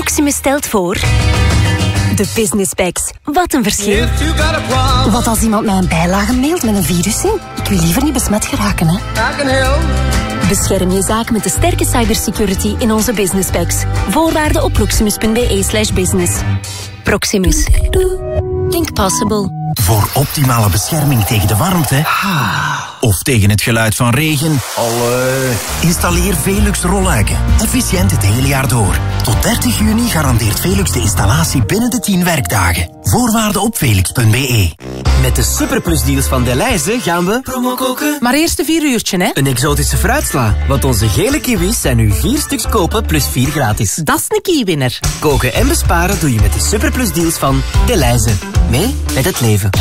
Proximus stelt voor... De Business Packs. Wat een verschil. Wat als iemand mij een bijlage mailt met een virus in? Ik wil liever niet besmet geraken, hè. Bescherm je zaak met de sterke cybersecurity in onze Business Packs. Voorwaarden op proximus.be/business. Proximus. Think possible. Voor optimale bescherming tegen de warmte of tegen het geluid van regen. Installeer Velux rolluiken. Efficiënt het hele jaar door. Tot 30 juni garandeert Velux de installatie binnen de 10 werkdagen. Voorwaarden op velux.be. Met de superplusdeals van Delhaize gaan we promo koken. Maar eerst een 4 uurtje, hè? Een exotische fruitsla. Want onze gele kiwis zijn nu 4 stuks kopen plus 4 gratis. Dat is een kiewinner. Koken en besparen doe je met de superplusdeals van Delhaize. Mee met het leven.